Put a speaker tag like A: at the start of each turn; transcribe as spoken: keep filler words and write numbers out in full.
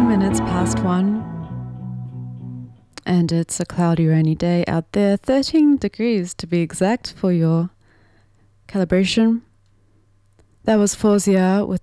A: fifteen minutes past one, and it's a cloudy, rainy day out there, thirteen degrees to be exact for your calibration. That was Fawzia with